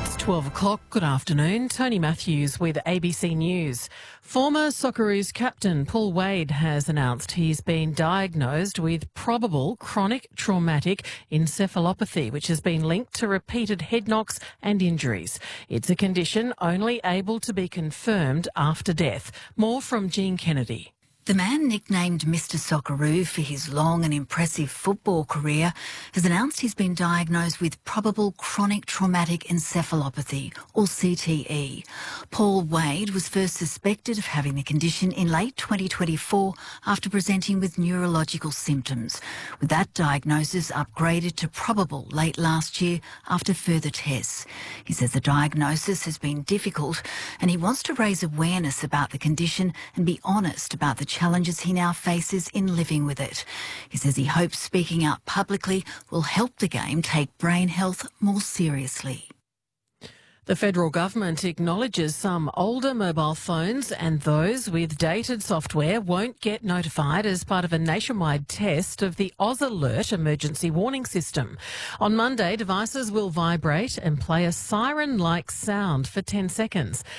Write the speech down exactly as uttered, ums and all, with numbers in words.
It's twelve o'clock. Good afternoon. Tony Matthews with A B C News. Former Socceroos captain Paul Wade has announced he's been diagnosed with probable chronic traumatic encephalopathy, which has been linked to repeated head knocks and injuries. It's a condition only able to be confirmed after death. More from Jean Kennedy. The man nicknamed Mister Socceroo for his long and impressive football career has announced he's been diagnosed with probable chronic traumatic encephalopathy, or C T E. Paul Wade was first suspected of having the condition in late twenty twenty-four after presenting with neurological symptoms, with that diagnosis upgraded to probable late last year after further tests. He says the diagnosis has been difficult and he wants to raise awareness about the condition and be honest about the challenges he now faces in living with it. He says he hopes speaking out publicly will help the game take brain health more seriously. The federal government acknowledges some older mobile phones and those with dated software won't get notified as part of a nationwide test of the Oz Alert emergency warning system. On Monday, devices will vibrate and play a siren-like sound for ten seconds.